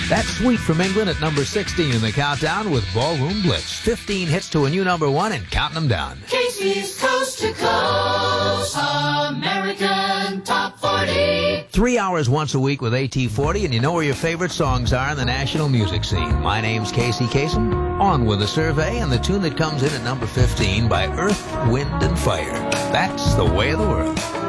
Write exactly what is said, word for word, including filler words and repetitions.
That's Sweet from England at number sixteen in the countdown with Ballroom Blitz. fifteen hits to a new number one and counting them down. Casey's Coast to Coast American Top forty. Three hours once a week with A T forty, and you know where your favorite songs are in the national music scene. My name's Casey Kasem. On with the survey and the tune that comes in at number fifteen by Earth, Wind and Fire. That's the way of the world.